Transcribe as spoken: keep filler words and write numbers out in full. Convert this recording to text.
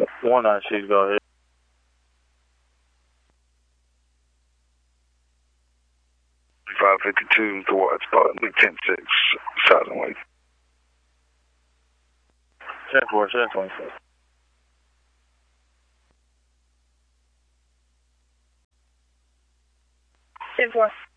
one nine six, go ahead. five fifty-two, the white spot, ten six, Southern Wake. ten four, seven twenty-six. ten four.